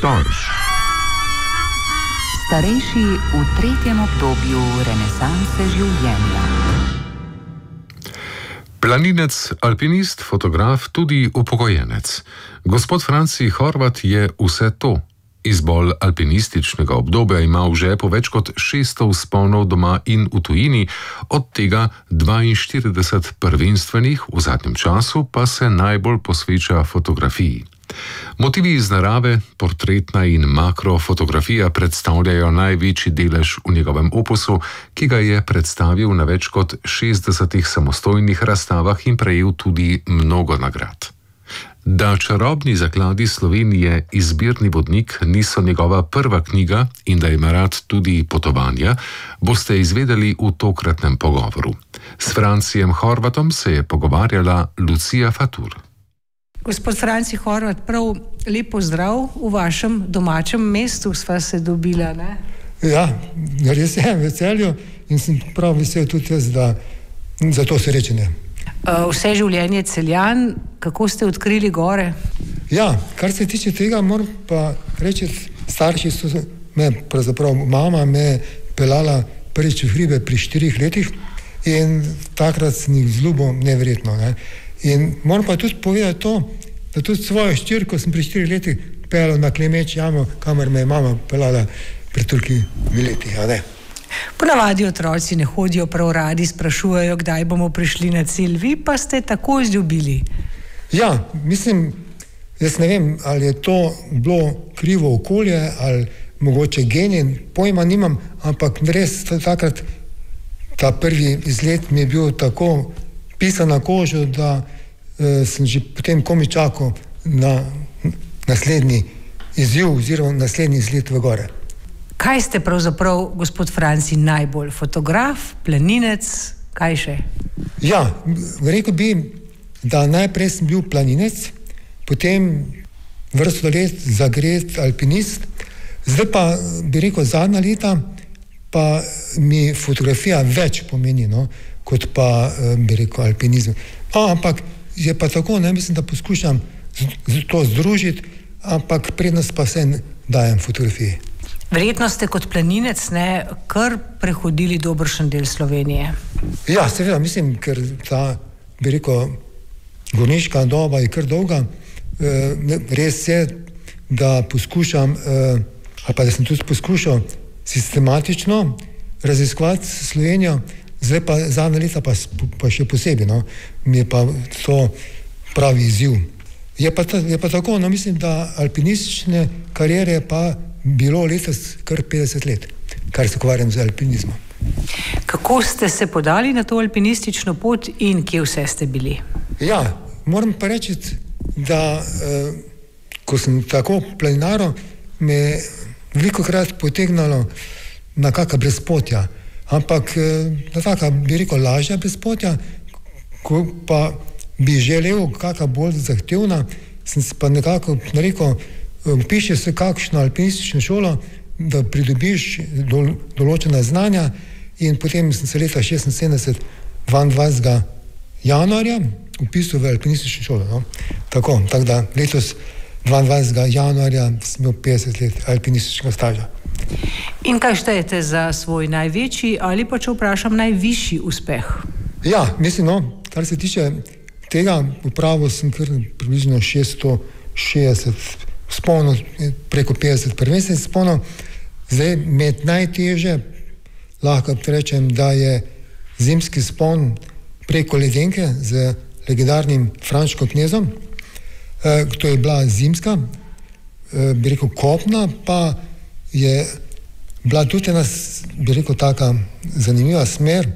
prostor. Starejši v tretjem obdobju renesanse življenja. Planinec, alpinist, fotograf, tudi upokojenec. Gospod Franci Horvat je vse to. Iz bolj alpinističnega obdobja ima v žepu več kot 600 vzponov doma in v tujini, od tega 42 prvenstvenih, v zadnjem času pa se najbolj posveča fotografiji. Motivi iz narave, portretna in makrofotografija predstavljajo največji delež v njegovem opusu, ki ga je predstavil na več kot 60 samostojnih razstavah in prejel tudi mnogo nagrad. Da čarobni zakladi Slovenije izbirni vodnik niso njegova prva knjiga in da ima rad tudi potovanja, boste izvedeli v tokratnem pogovoru. S Francijem Horvatom se je pogovarjala Lucija Fatur. Gospod Franci Horvat, prav lep pozdrav v vašem domačem mestu, sva se dobila, ne? Ja, res je, veseljo in sem prav vesel tudi jaz, da za to srečanje. Vse življenje Celjan, kako ste odkrili gore? Ja, kar se tiče tega, moram pa reči, starši so pravzaprav mama me pelala prvič v hribe pri 4 letih in takrat sem jih zljubil neverjetno, ne. In moram pa tudi povedati to, da tudi svojo hčerko sem pri 4 letih pelal na Klemeč jamo, kamor me je mama pelala pri toliko letih, a ne. Ponavadi otroci ne hodijo prav radi, sprašujejo, kdaj bomo prišli na cilj, vi pa ste tako izljubili. Ja, mislim, jaz ne vem, ali je to bilo krivo okolje, ali mogoče genij, pojma nimam, ampak res takrat ta prvi izlet mi je bil tako pisan na kožo, da sem že potem komaj čakal na naslednji izziv oziroma naslednji izlet v gore. Kaj ste pravzaprav, gospod Franci, najbolj? Fotograf, planinec, kaj še? Ja, rekel bi, da najprej sem bil planinec, potem vrsto let zagret alpinist, zdaj pa bi rekel zadnja leta, pa mi fotografija več pomeni, no, kot pa bi rekel alpinizem. Ampak je pa tako, ne, mislim, da poskušam to združiti, ampak prednost pa vse dajem fotografiji. Verjetno ste kot planinec, ne, kar prehodili dobršen del Slovenije. Ja, seveda, mislim, ker ta, bi rekel, gorniška doba je kar dolga. Res je, da poskušam, ali pa da sem tudi poskušal sistematično raziskovati Slovenijo, zdaj pa zadnja leta pa še posebej, no, mi je pa to pravi izziv. Je pa tako, no, mislim, da alpinistične kariere pa bilo letos kar 50 let, kar se ukvarjam z alpinizmom. Kako ste se podali na to alpinistično pot in kje vse ste bili? Ja, moram pa reči, da ko sem tako planinaral, me velikokrat potegnalo na kakšna brezpotja, ampak na taka, bi rekel, lažja brezpotja, ko pa bi želel kakšna bolj zahtevna, sem se pa nekako rekel, vpiši se kakšno alpinistično šolo, da pridobiš določena znanja in potem sem se leta 1976, 22. januarja vpisal v alpinistično šolo. No? Tako da letos 22. januarja sem imel 50 let alpinističnega staža. In kaj štejete za svoj največji ali pa, če vprašam, najvišji uspeh? Ja, mislim, no, kar se tiče tega, upravo sem kar približno 660 vzponov, preko 50 prvenstvenih vzponov. Zdaj, med najtežje, lahko rečem, da je zimski vzpon preko Ledenke z legendarnim Frančkom knezom. To je bila zimska, bi rekel, kopna, pa je bila tudi ena, bi rekel, taka zanimiva smer,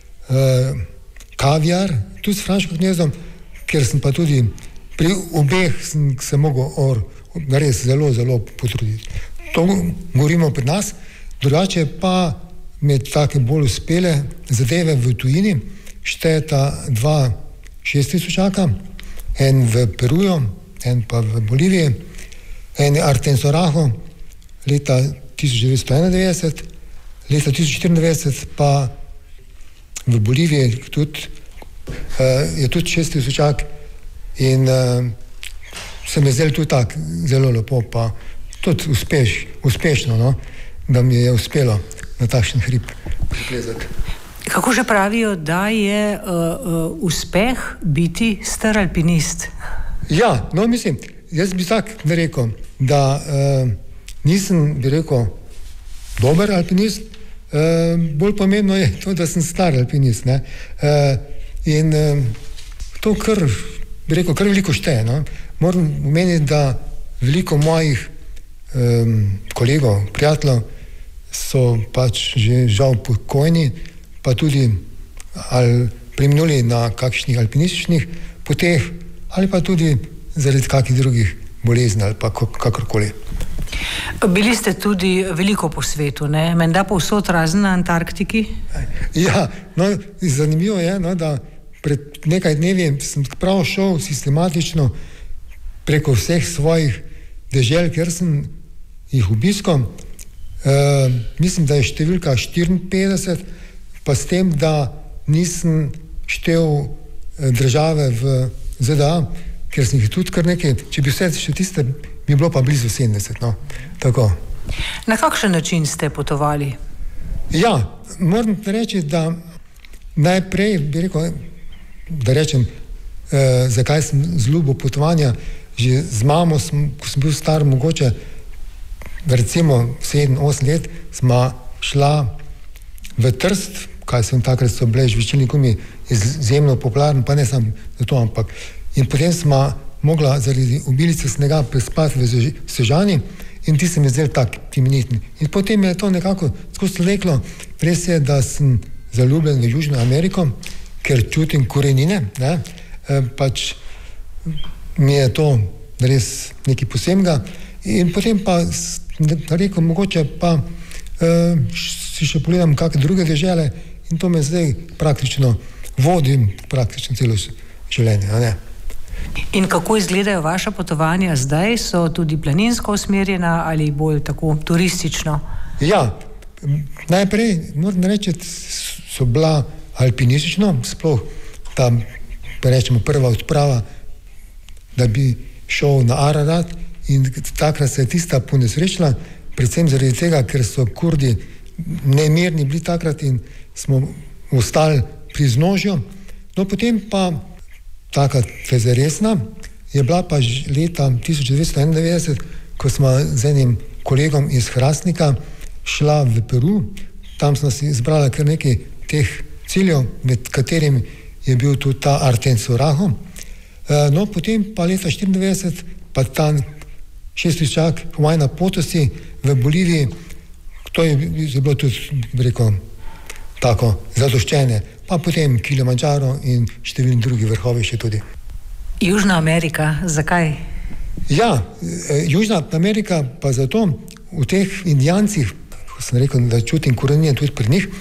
kaviar, tudi s Frančkom knezom, ker sem pa tudi pri obeh sem se mogel res zelo, zelo potruditi. To govorimo pri nas, drugače pa med take bolj uspele zadeve v tujini štejeta 2 šesttisočaka, en v Peruju, en pa v Boliviji, en je Artensoraho leta 1991, leta 1994 pa v Boliviji je tudi 6000 in se mi zdelo tudi tako zelo lepo, pa tudi uspešno, no, da mi je uspelo na takšen hrib priplezati. Kako že pravijo, da je uspeh biti star alpinist? Ja, no mislim, jaz bi tak rekel, da nisem, bi rekel, dober alpinist, bolj pomembno je to, da sem star alpinist, ne. In to kar, bi rekel, kar veliko šteje, no. Moram omeniti, da veliko mojih kolegov, prijateljev so pač že žal pokojni, pa tudi ali preminuli na kakšnih alpinističnih poteh, ali pa tudi zaradi kakih drugih bolezni ali pa kakorkoli. Bili ste tudi veliko po svetu, ne? Menda povsod razen na Antarktiki? Ja, no, zanimivo je, no, da pred nekaj dnevi sem prav šel sistematično preko vseh svojih dežel, ker sem jih obiskal. Mislim, da je številka 54, pa s tem, da nisem štel države v ZDA, ker sem jih tudi kar nekaj, če bi vse še tiste, bi bilo pa blizu 70, no, tako. Na kakšen način ste potovali? Ja, moram reči, da najprej bi rekel, da rečem, zakaj sem zljubil potovanja. Že z mamo, ko sem bil star, mogoče recimo 7-8 let, smo šla v Trst, kaj sem takrat so bile žvečilni gumi izjemno popularni, pa ne samo zato, ampak. In potem smo mogla zaradi obilice snega prespati v Sežani in ti se mi zdeli tak imenitni. In potem je to nekako skozi leklo. Res je, da sem zaljubljen v Južno Ameriko, ker čutim korenine, ne, pač mi je to res nekaj posebnega. In potem pa rekel, mogoče pa si še pogledam kakšne druge dežele in to me zdaj praktično vodim praktično celo življenje, ne. In kako izgledajo vaša potovanja zdaj? So tudi planinsko usmerjena ali bolj tako turistično? Ja, najprej moram reči, so bila alpinistično, sploh ta, rečemo, prva odprava, da bi šel na Ararat in takrat se je tista ponesrečila, predvsem zaradi tega, ker so Kurdi nemirni bili takrat in smo ostali pri vznožju. No, potem pa taka fezeresna je bila pa leta 1991, ko smo z enim kolegom iz Hrastnika šla v Peru. Tam smo si izbrali kar nekaj teh ciljev, med katerimi je bil tudi ta Artensoraho. No, potem pa leta 1994 pa ta šestičak Huayna Potosi v Boliviji, to je bilo tudi, rekel, tako zadoščenje. Pa potem Kilimanjaro in številni drugi vrhovi še tudi. Južna Amerika, zakaj? Ja, Južna Amerika pa zato v teh Indijancih, ko sem rekel, da čutim korenine tudi pri njih,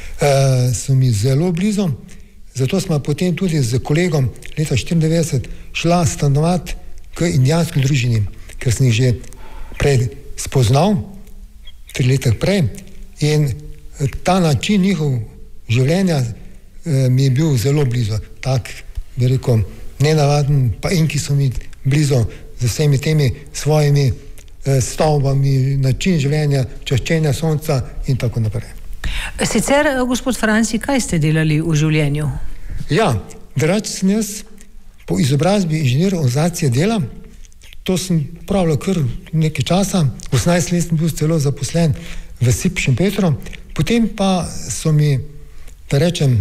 so mi zelo blizu. Zato smo potem tudi z kolegom leta 1994 šla stanovati k indijanski družini, ker sem jih že prej spoznal, 3 leta prej. In ta način njihov življenja mi je bil zelo blizu. Tak, bi rekel, nenavaden, pa inki so mi blizu z vsemi temi svojimi stavbami, način življenja, čaščenja sonca in tako naprej. Sicer, gospod Franci, kaj ste delali v življenju? Ja, drugače sem jaz po izobrazbi inženir organizacije dela. To sem pravil kar nekaj časa. 18 let sem bil celo zaposlen v SIP Šempetru. Potem pa so mi, da rečem,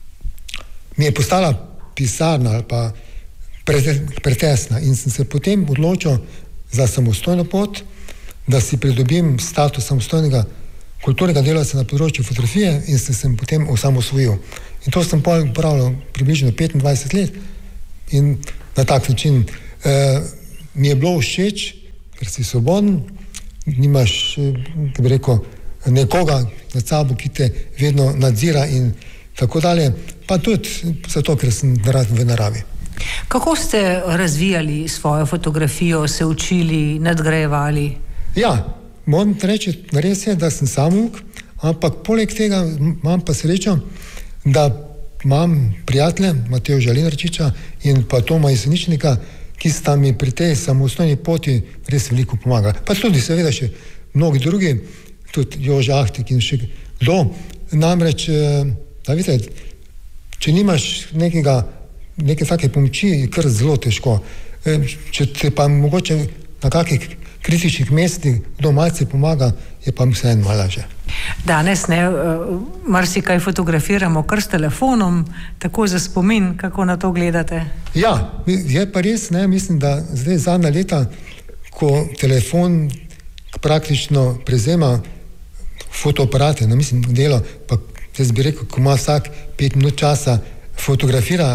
mi je postala pisarna ali pa pretesna in sem se potem odločil za samostojno pot, da si pridobim status samostojnega kulturnega delavca na področju fotografije in sem se potem osamosvojil. In to sem pravil približno 25 let in na tak način mi je bilo všeč, ker si svoboden, nimaš, da bi rekel, nekoga nad sabo, ki te vedno nadzira in tako dalje, pa tudi zato, ker sem rad v naravi. Kako ste razvijali svojo fotografijo, se učili, nadgrajevali? Ja, moram reči, res je, da sem samouk, ampak poleg tega imam pa srečo, da imam prijatelje, Mateja Žalinarčiča in pa Toma Jeseničnika, ki sta mi pri tej samostojni poti res veliko pomagali. Pa tudi seveda še mnogi drugi, tudi Jože Ahtik in še kdo. Namreč, da vidite, če nimaš neke take pomoči, je kar zelo težko. Če te pa mogoče na kakih kritičnih mestih kdo malce pomaga, je pa vseeno malo lažje. Danes marsikaj fotografiramo kar s telefonom, tako za spomin, kako na to gledate? Ja, je pa res, mislim, da zdaj zadnja leta, ko telefon praktično prevzema fotoaparate, mislim, delo, pa jaz bi rekel, ko ima vsak 5 minut časa fotografira,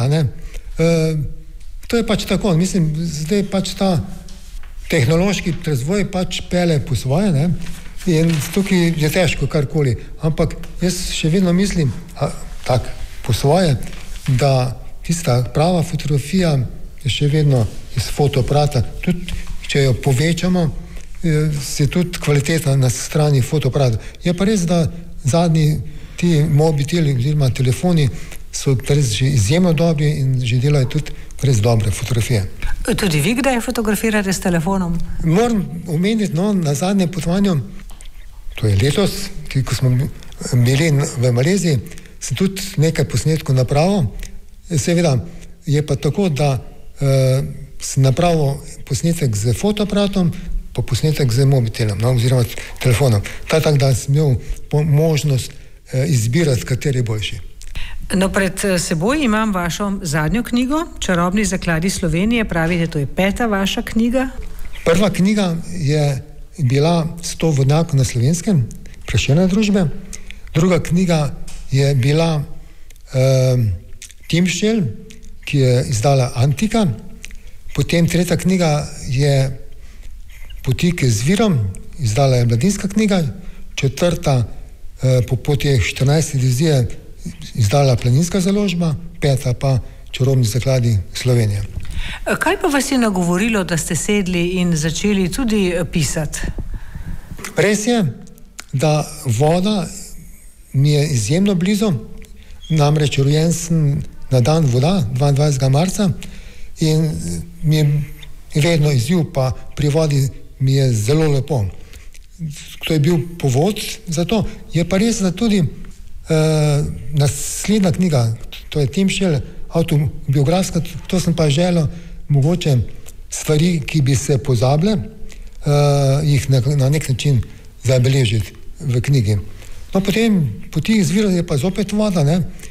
to je pač tako, mislim, zdaj pač ta tehnološki razvoj pač pele po svoje, in tukaj je težko karkoli, ampak jaz še vedno mislim, tak po svoje, da tista prava fotografija je še vedno iz fotoaparata, tudi če jo povečamo, se tudi kvaliteta na strani fotoaparata. Je pa res, da zadnji ti mobiteli oziroma telefoni so res že izjemno dobri in že delajo tudi res dobre fotografije. Tudi vi kdaj fotografirate s telefonom? Moram omeniti, na zadnjem potovanju, to je letos, ko smo bili v Maleziji, sem tudi nekaj posnetkov napravil. Seveda je pa tako, da sem napravil posnetek z fotoaparatom, pa posnetek z mobitelom, oziroma telefonom. Tako, da sem imel možnost izbirati, kateri je boljši. Pred seboj imam vašo zadnjo knjigo, Čarobni zakladi Slovenije, pravite, to je 5. vaša knjiga. Prva knjiga je bila 100 vodnjakov na Slovenskem, Prešernove družbe. Druga knjiga je bila Timščel, ki je izdala Antika. Potem tretja knjiga je Poti k izvirom, izdala je Mladinska knjiga. Četrta Po poti 14. divizije izdala Planinska založba, 5. pa Čarobni zakladi Slovenije. Kaj pa vas je nagovorilo, da ste sedli in začeli tudi pisati? Res je, da voda mi je izjemno blizu, namreč rojen sem na dan voda, 22. marca, in mi je vedno izziv, pa pri vodi mi je zelo lepo. To je bil povod za to. Je pa res, da tudi naslednja knjiga, to je Timščel, autobiografska, to sem pa želel mogoče stvari, ki bi se pozabile, jih na nek način zabeležiti v knjigi. Potem Poti izvira je pa zopet voda,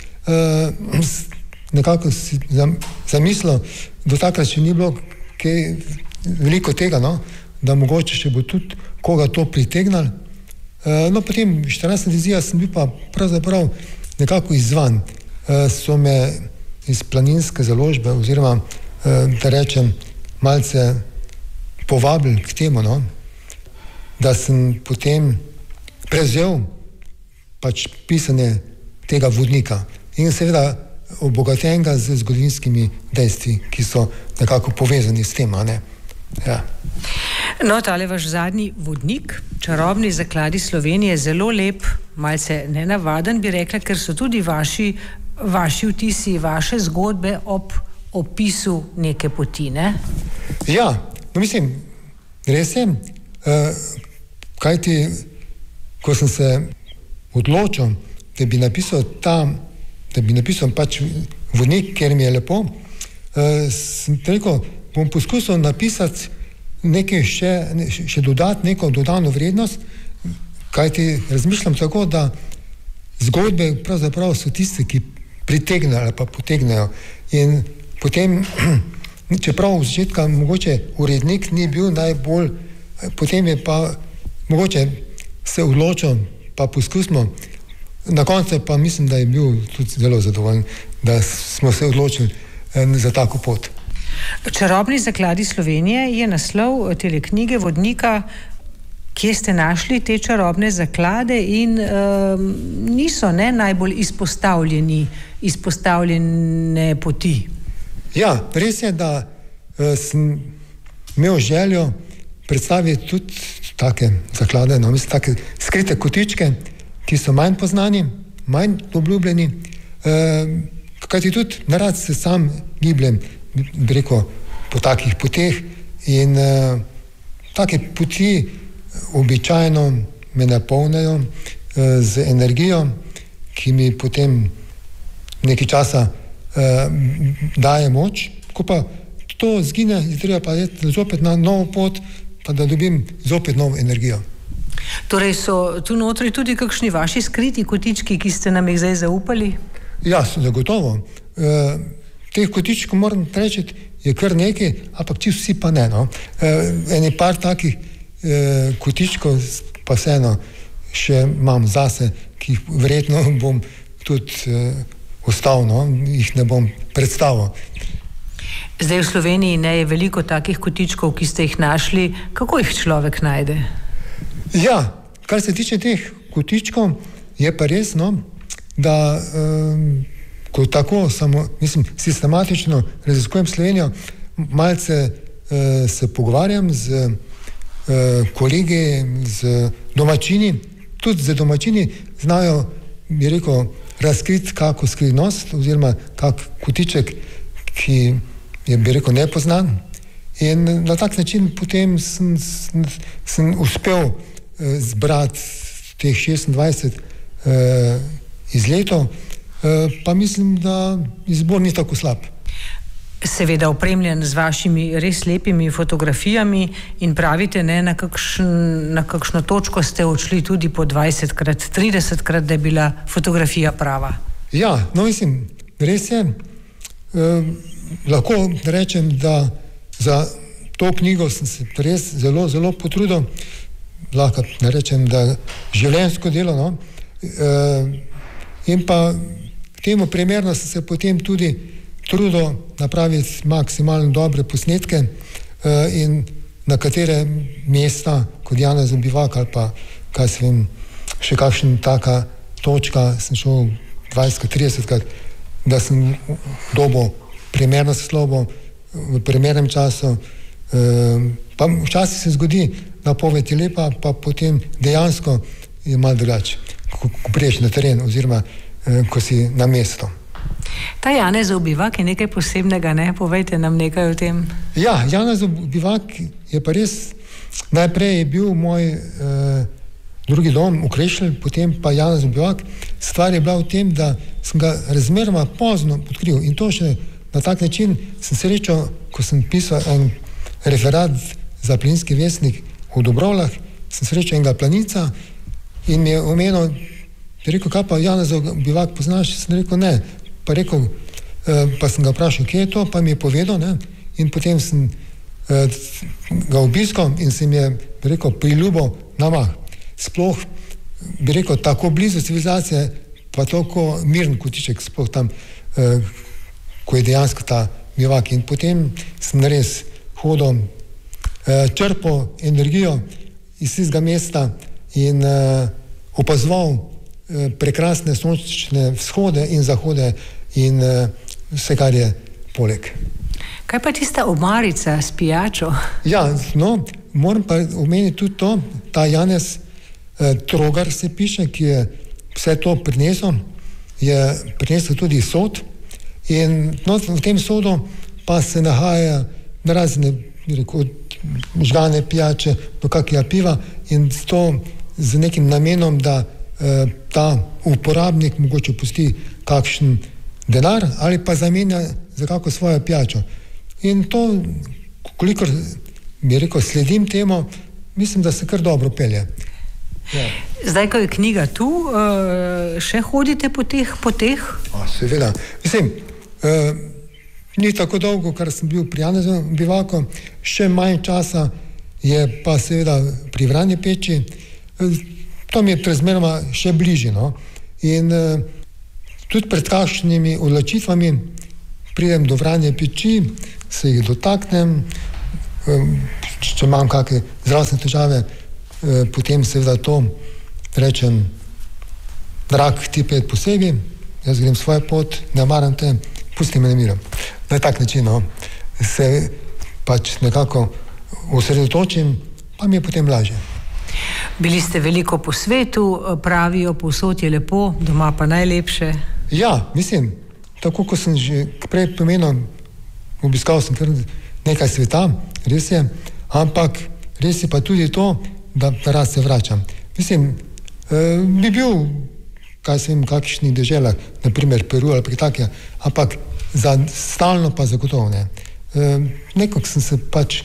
nekako si zamislil, do takrat še ni bilo kaj veliko tega, da mogoče še bo tudi koga to pritegnal. Potem 14. divizija sem bil pa pravzaprav nekako izzvan. So me iz Planinske založbe oziroma, da rečem, malce povabili k temu, da sem potem prevzel pač pisanje tega vodnika in seveda obogatenega z zgodovinskimi dejstvi, ki so nekako povezani s tem, Ja. Tale vaš zadnji vodnik, Čarobni zakladi Slovenije, je zelo lep, malce nenavaden, bi rekla, ker so tudi vaši vtisi, vaše zgodbe ob opisu neke poti, ne? Ja, mislim, res je, kajti, ko sem se odločil, da bi napisal pač vodnik, ker mi je lepo, sem rekel, bom poskusil napisati nekaj še dodati, neko dodano vrednost, kajti razmišljam tako, da zgodbe pravzaprav so tiste, ki pritegnejo ali pa potegnejo. In potem, čeprav v začetka mogoče urednik ni bil najbolj, potem je pa mogoče se odločil, pa poskusimo. Na koncu pa mislim, da je bil tudi zelo zadovoljen, da smo se odločili za tako pot. Čarobni zakladi Slovenije je naslov te knjige vodnika. Kje ste našli te čarobne zaklade in niso najbolj izpostavljene poti? Ja, res je, da sem imel željo predstaviti tudi take zaklade, mislim, take skrite kotičke, ki so manj poznani, manj obljubljeni, kajti tudi narad se sam gibljem, bi rekel, po takih poteh in take poti običajno me napolnijo z energijo, ki mi potem nekaj časa daje moč, ko pa to zgine, je treba pa zopet na novo pot, pa da dobim zopet novo energijo. Torej so tu notri tudi kakšni vaši skriti kotički, ki ste nam jih zdaj zaupali? Ja, zagotovo. Teh kotičkov, moram reči, je kar nekaj, ampak čisto vsi pa ne. No. Eni par takih kotičkov pa vseeno še imam zase, ki jih verjetno bom tudi ostal, no, jih ne bom predstavil. Zdaj v Sloveniji ne je veliko takih kotičkov, ki ste jih našli. Kako jih človek najde? Ja, kar se tiče teh kotičkov, je pa res, no, da ko tako sistematično raziskujem Slovenijo, malce se pogovarjam z kolegi, z domačini, tudi z domačini znajo, bi rekel, razkriti kako skrivnost oziroma kak kotiček, ki je, bi rekel, nepoznan. In na tak način potem sem uspel zbrati teh 26 izletov, pa mislim, da izbor ni tako slab. Seveda opremljen z vašimi res lepimi fotografijami in pravite, ne, na kakšno točko ste odšli tudi po 20krat, 30krat, da je bila fotografija prava. Ja, no mislim, res je. Lahko rečem, da za to knjigo sem se res zelo, zelo potrudil. Lahko rečem, da življenjsko delo, no. In pa temu primerno sem se potem tudi trudil napraviti maksimalno dobre posnetke in na katere mesta, kot Janezov bivak ali pa, kaj se vem, še kakšna taka točka, sem šel 20-30krat, da sem dobil primerno svetlobo v primernem času. Pa včasih se zgodi, napoved je lepa, pa potem dejansko je malo drugače, ko priješ na teren oziroma ko si na mesto. Ta Janezov bivak je nekaj posebnega, ne? Povejte nam nekaj o tem. Ja, Janezov bivak je pa res, najprej je bil moj drugi dom v Krešelj, potem pa Janezov bivak. Stvar je bila v tem, da sem ga razmeroma pozno odkril in to še na tak način sem srečal, ko sem pisal en referat za Planinski vestnik v Dobrovljah, sem srečal enega planinca in mi je omenil, rekel, kaj pa Janezov bivak poznaš? Sem rekel, ne. Pa rekel, pa sem ga vprašal, kje je to, pa mi je povedal, ne? In potem sem ga obiskal in se mi je, bi rekel, priljubil namah. Sploh, bi rekel, tako blizu civilizacije, pa toliko miren kotiček, sploh tam, ko je dejansko ta bivak. In potem sem res hodil, črpal energijo iz tistega mesta in opazoval prekrasne sončne vzhode in zahode in vse, kar je poleg. Kaj pa tista omarica s pijačo? Ja, no, moram pa omeniti tudi to, ta Janez Trogar se piše, ki je vse to prinesel, je prinesel tudi sod in no, v tem sodu pa se nahaja razne, rekel, žgane pijače do kakega piva in to z nekim namenom, da ta uporabnik mogoče pusti kakšen denar ali pa zamenja za kako svojo pijačo. In to, kolikor bi rekel, sledim temu, mislim, da se kar dobro pelje. Ja. Zdaj, ko je knjiga tu, še hodite po teh poteh? Seveda. Mislim, ni tako dolgo, kar sem bil pri Janezovem bivaku, še manj časa je pa seveda pri Vranje peči. To mi je razmeroma še bližje, no. In tudi pred kakšnimi odločitvami pridem do Vranje peči, se jih dotaknem, če imam kakšne zdravstvene težave, potem seveda to rečem, drag ti pet posebej, jaz grem svojo pot, ne maram te, pusti me na miru. Na tak način, no, se pač nekako osredotočim, pa mi je potem lažje. Bili ste veliko po svetu, pravijo, povsod je lepo, doma pa najlepše. Ja, mislim, tako kot sem že prej pomenil, obiskal sem kar nekaj sveta, res je, ampak res je pa tudi to, da rad se vračam. Mislim, bi bil, kaj se vem, kakšnih deželah, naprimer Peru ali takje, ampak za stalno pa zagotovo ne. Nekako sem se pač,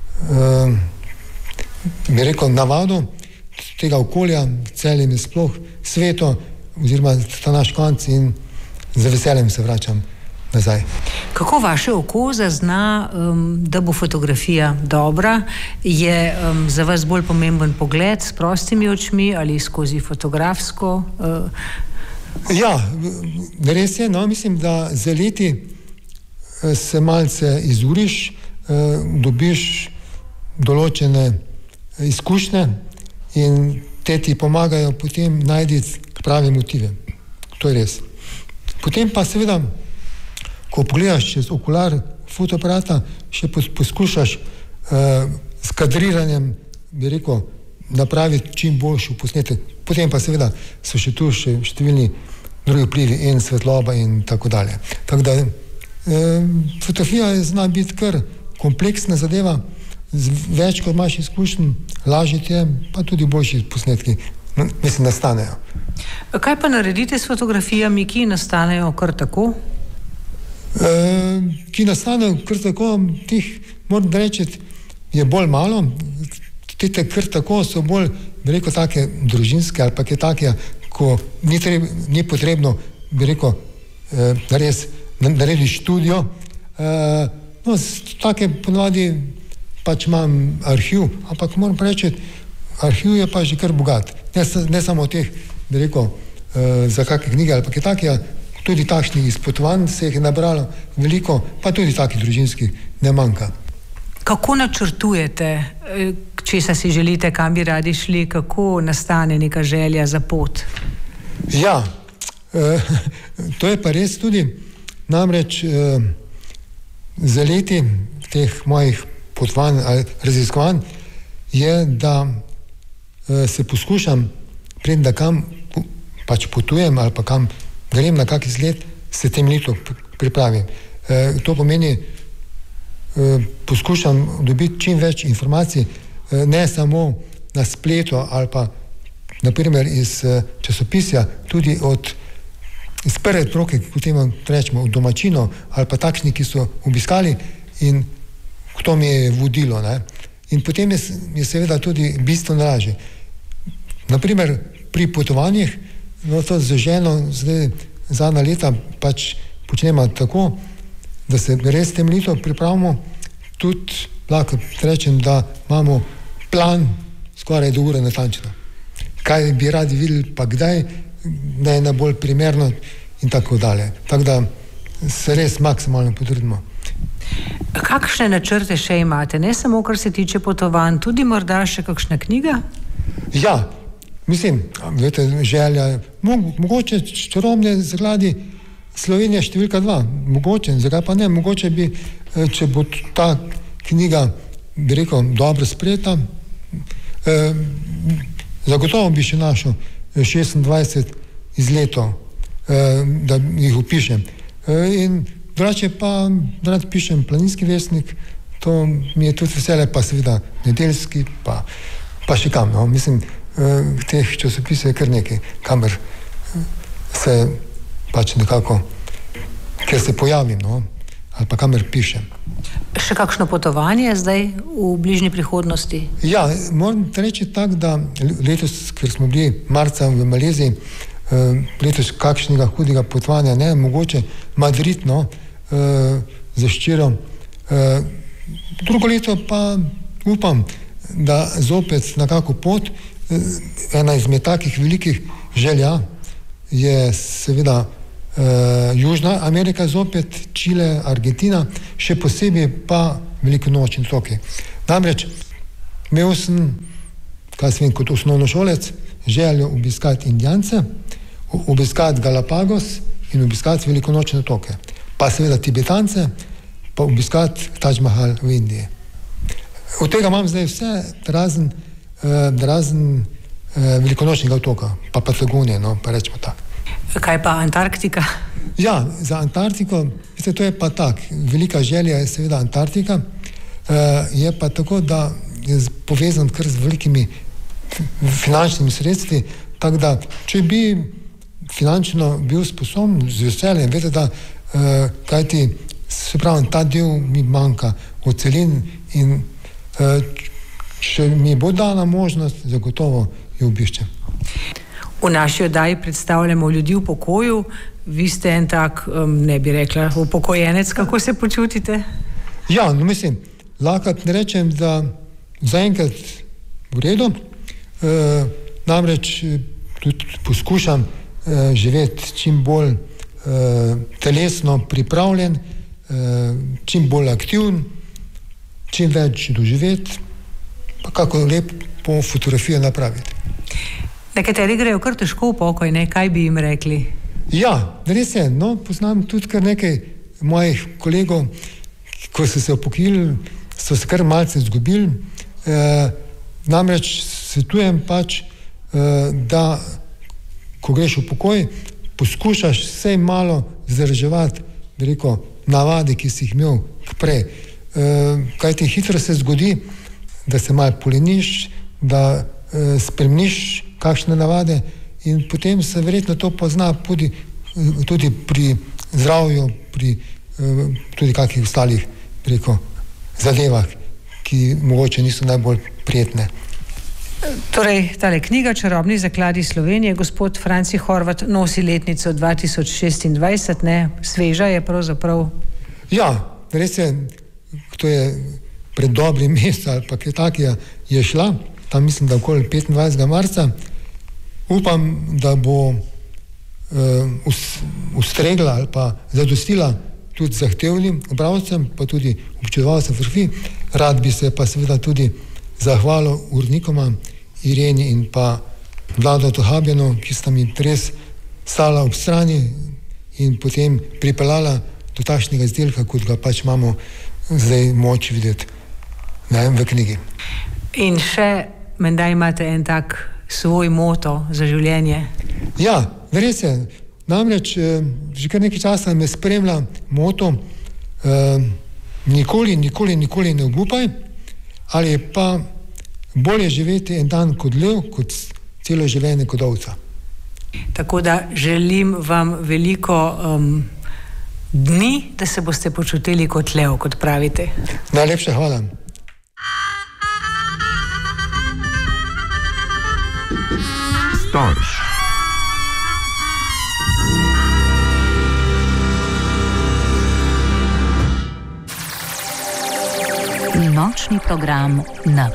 bi rekel, navadil tega okolja, Celje mi sploh sveto, oziroma ta naš konc in z veseljem se vračam nazaj. Kako vaše oko zazna, da bo fotografija dobra? Je za vas bolj pomemben pogled s prostimi očmi ali skozi fotografsko? Ja, res je, no, mislim, da z leti se malce izuriš, dobiš določene izkušnje in te ti pomagajo potem najti prave motive. To je res. Potem pa seveda, ko pogledaš čez okular fotoaparata, še poskušaš s kadriranjem, bi rekel, napraviti čim boljši posnetek. Potem pa seveda so še tu številni drugi vplivi in svetloba in tako dalje. Tako da fotografija zna biti kar kompleksna zadeva, več kot imaš izkušenj, lažje ti je, pa tudi boljši posnetki, mislim, nastanejo. Kaj pa naredite s fotografijami, ki nastanejo kar tako? Ki nastanejo kar tako, tih, moram reči, je bolj malo. Te kar tako so bolj, bi rekel, take družinske ali pa je take, ko ni potrebno, bi rekel, res naredi študijo. No, take ponavadi pač imam arhiv, ampak moram reči, arhiv je pa že kar bogat. Ne samo teh, bi rekel, za kakšne knjige ali pa je take, tudi takšnih izpotovanj se jih je nabralo veliko, pa tudi takih družinskih ne manjka. Kako načrtujete, česa si želite, kam bi radi šli, kako nastane neka želja za pot? Ja, to je pa res tudi, namreč za leti teh mojih potovanj ali raziskovanj je, da se poskušam, preden da kam pač potujem ali pa kam grem na kak izlet, se temeljito pripravim. To pomeni, poskušam dobiti čim več informacij, ne samo na spletu ali pa naprimer iz časopisja, tudi iz prve roke, kot temu rečemo, od domačinov ali pa takšni, ki so obiskali in to mi je vodilo. Ne? In potem je seveda tudi bistveno lažje. Naprimer, pri potovanjih, no to z ženo zdaj zadnja leta pač počnemo tako, da se res temeljito pripravimo, tudi lahko rečem, da imamo plan skoraj do ure natančno. Kaj bi radi videli, pa kdaj, da je najbolj primerno in tako dalje. Tako da se res maksimalno potrudimo. Kakšne načrte še imate? Ne samo, kar se tiče potovanj, tudi morda še kakšna knjiga? Ja, mislim, veste, želja, mogoče čarobne zakladi Slovenija številka 2, mogoče, zakaj pa ne, mogoče bi, če bo ta knjiga, bi rekel, dobro sprejeta, zagotovo bi še našel 26 izletov, da jih opišem. In drugače pa rad pišem Planinski vestnik, to mi je tudi veselje, pa seveda Nedeljski, pa še kam, no, mislim, teh časopisov je kar nekaj, kamer se pač nekako, ker se pojavim, no, ali pa kamer pišem. Še kakšno potovanje zdaj v bližnji prihodnosti? Ja, moram reči tako, da letos, ker smo bili marca v Maleziji, letos kakšnega hudega potovanja, ne, mogoče Madrid, no, za ščiro. Drugo leto pa upam, da zopet na kako pot, ena izmed takih velikih želja je seveda Južna Amerika zopet, Čile, Argentina, še posebej pa velikonočni otoki. Namreč imel sem, kaj se vem, kot osnovnošolec, željo obiskati Indijance, obiskati Galapagos in obiskati velikonočne otoke. Pa seveda Tibetance, pa obiskati Taj Mahal v Indiji. Od tega imam zdaj vse, razen velikonočnega otoka, pa Patagonije, no, pa rečemo tako. Kaj pa Antarktika? Ja, za Antarktiko, to je pa tak, velika želja je seveda Antarktika, je pa tako, da je povezan kar z velikimi finančnimi sredstvi, tako da, če bi finančno bil sposoben, z veseljem, veste, da kajti, se pravi, ta del mi manjka od celin in če mi bo dana možnost, zagotovo jo obiščem. V naši oddaji predstavljamo ljudi v pokoju, vi ste en tak, ne bi rekla, upokojenec, kako se počutite? Ja, no mislim, lahko ne rečem, da zaenkrat v redu, namreč tudi poskušam živeti čim bolj telesno pripravljen, čim bolj aktiven, čim več doživeti, pa kako lepo fotografijo napraviti. Nekateri grejo kar težko v pokoj, ne? Kaj bi jim rekli? Ja, res je, no, poznam tudi kar nekaj mojih kolegov, ko so se upokojili, so se kar malce izgubili, namreč svetujem pač, da ko greš v pokoj, poskušaš vsej malo vzdrževati, bi rekel, navade, ki si jih imel prej. Kaj ti hitro se zgodi, da se malo poleniš, da spremeniš kakšne navade in potem se verjetno to pozna tudi pri zdravju, pri tudi kakih ostalih, bi rekel, zadevah, ki mogoče niso najbolj prijetne. Torej, tale knjiga Čarobni zakladi Slovenije, gospod Franci Horvat nosi letnico 2026, ne? Sveža je pravzaprav. Ja, res je, to je pred dobrim mesecem ali pa kaj takega je šla, tam mislim, da okoli 25. marca. Upam, da bo ustregla ali pa zadostila tudi zahtevnim bralcem, pa tudi občudovalcem fotografij. Rad bi se pa seveda tudi zahvalil urednikoma Ireni in pa Vlado Tohabjanu, ki sta mi res stala ob strani in potem pripeljala do takšnega izdelka, kot ga pač imamo zdaj moč videti, ne, v knjigi. In še, menda imate en tak svoj moto za življenje? Ja, res je. Namreč že kar nekaj časa me spremlja moto nikoli ne obupaj, ali pa bolje živeti en dan kot lev, kot celo življenje kot ovca. Tako da želim vam veliko dni, da se boste počutili kot lev, kot pravite. Najlepša hvala. Storž. Nočni program na